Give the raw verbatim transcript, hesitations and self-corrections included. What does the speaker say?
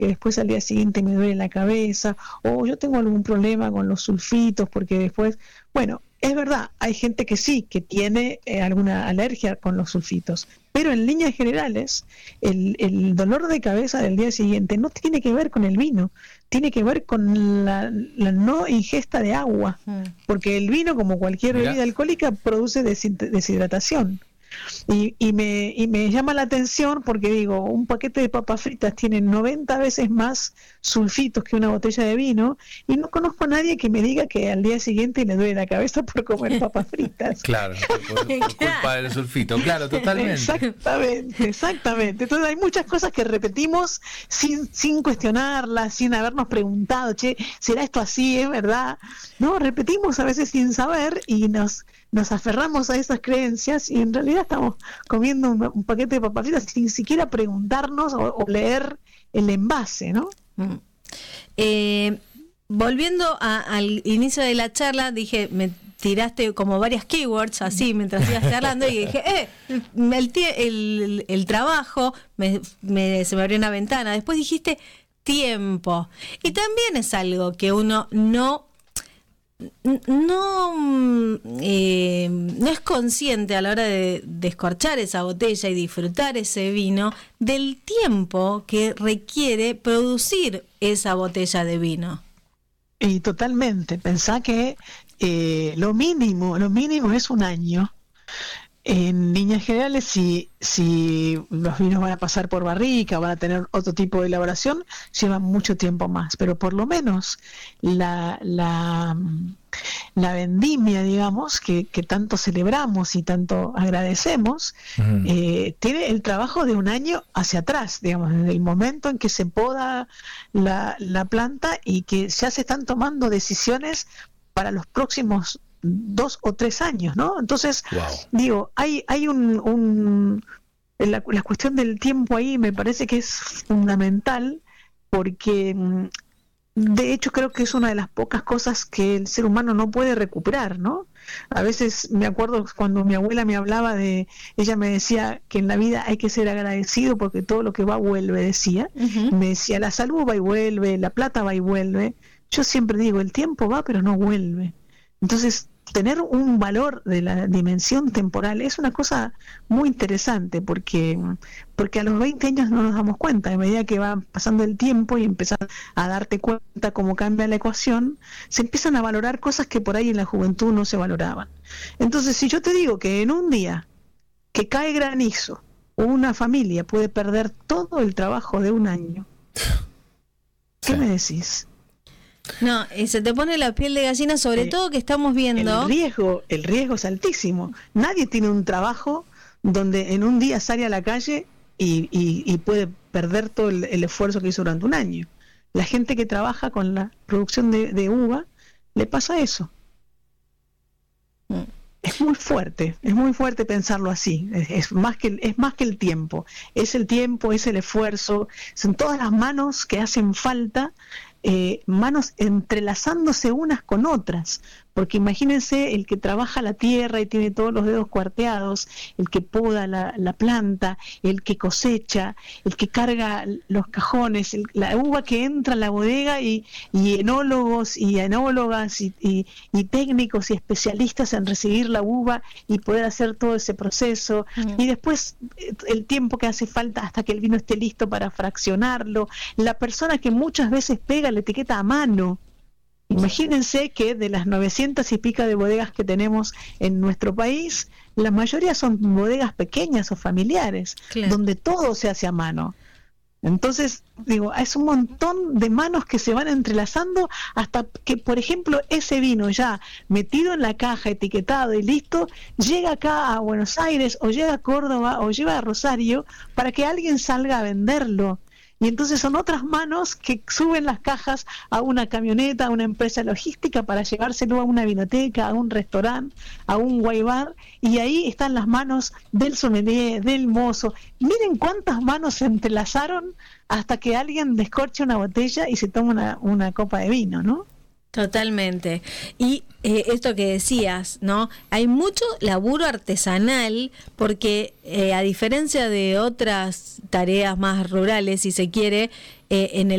porque después al día siguiente me duele la cabeza, o yo tengo algún problema con los sulfitos, porque después, bueno, es verdad, hay gente que sí, que tiene eh, alguna alergia con los sulfitos, pero en líneas generales, el, el dolor de cabeza del día siguiente no tiene que ver con el vino, tiene que ver con la, la no ingesta de agua, porque el vino, como cualquier Mirá. bebida alcohólica, produce deshidratación. Y, y, me, y me llama la atención porque digo, un paquete de papas fritas tiene noventa veces más sulfitos que una botella de vino, y no conozco a nadie que me diga que al día siguiente le duele la cabeza por comer papas fritas. Claro, por, por culpa del sulfito, claro, totalmente. Exactamente, exactamente. Entonces hay muchas cosas que repetimos sin, sin cuestionarlas, sin habernos preguntado, che, ¿será esto así? ¿Es verdad? No, repetimos a veces sin saber y nos... nos aferramos a esas creencias y en realidad estamos comiendo un, un paquete de papas fritas sin siquiera preguntarnos o, o leer el envase, ¿no? Mm. Eh, volviendo a, al inicio de la charla, dije, me tiraste como varias keywords así mientras ibas charlando y dije, eh, el, el, el trabajo, me, me, se me abrió una ventana. Después dijiste tiempo. Y también es algo que uno no... no eh, no es consciente a la hora de descorchar esa botella y disfrutar ese vino del tiempo que requiere producir esa botella de vino. Y totalmente, pensá que eh, lo mínimo, lo mínimo es un año. En líneas generales, si, si los vinos van a pasar por barrica, van a tener otro tipo de elaboración, llevan mucho tiempo más, pero por lo menos la, la, la vendimia, digamos, que, que tanto celebramos y tanto agradecemos, uh-huh. eh, tiene el trabajo de un año hacia atrás, digamos, desde el momento en que se poda la, la planta y que ya se están tomando decisiones para los próximos dos o tres años, ¿no? Entonces, wow. digo, hay hay un, un la, la cuestión del tiempo ahí me parece que es fundamental, porque de hecho creo que es una de las pocas cosas que el ser humano no puede recuperar, ¿no? A veces me acuerdo cuando mi abuela me hablaba de, ella me decía que en la vida hay que ser agradecido porque todo lo que va vuelve, decía. Uh-huh. Me decía, la salud va y vuelve, la plata va y vuelve. Yo siempre digo, el tiempo va pero no vuelve. Entonces, tener un valor de la dimensión temporal es una cosa muy interesante, porque porque a los veinte años no nos damos cuenta. A medida que va pasando el tiempo y empiezas a darte cuenta cómo cambia la ecuación, se empiezan a valorar cosas que por ahí en la juventud no se valoraban. Entonces, si yo te digo que en un día que cae granizo, una familia puede perder todo el trabajo de un año, ¿qué sí. me decís? No, y se te pone la piel de gallina, sobre eh, todo que estamos viendo... El riesgo, el riesgo es altísimo. Nadie tiene un trabajo donde en un día sale a la calle y, y, y puede perder todo el, el esfuerzo que hizo durante un año. La gente que trabaja con la producción de, de uva, le pasa eso. Mm. Es muy fuerte, es muy fuerte pensarlo así. Es, es más que es más que el tiempo. Es el tiempo, es el esfuerzo, son todas las manos que hacen falta. Eh, manos entrelazándose unas con otras, porque imagínense el que trabaja la tierra y tiene todos los dedos cuarteados, el que poda la, la planta, el que cosecha, el que carga los cajones, el, la uva que entra a la bodega y, y enólogos y enólogas y, y, y técnicos y especialistas en recibir la uva y poder hacer todo ese proceso, mm. y después el tiempo que hace falta hasta que el vino esté listo para fraccionarlo, la persona que muchas veces pega la etiqueta a mano. Imagínense que de las novecientas y pica de bodegas que tenemos en nuestro país, la mayoría son bodegas pequeñas o familiares, claro. donde todo se hace a mano. Entonces, digo, es un montón de manos que se van entrelazando hasta que, por ejemplo, ese vino ya metido en la caja, etiquetado y listo, llega acá a Buenos Aires o llega a Córdoba o llega a Rosario para que alguien salga a venderlo. Y entonces son otras manos que suben las cajas a una camioneta, a una empresa logística para llevárselo a una vinoteca, a un restaurante, a un wine bar, y ahí están las manos del sommelier, del mozo. Miren cuántas manos se entrelazaron hasta que alguien descorche una botella y se toma una, una copa de vino, ¿no? Totalmente. Y eh, esto que decías, ¿no? Hay mucho laburo artesanal porque eh, a diferencia de otras tareas más rurales, si se quiere, eh, en el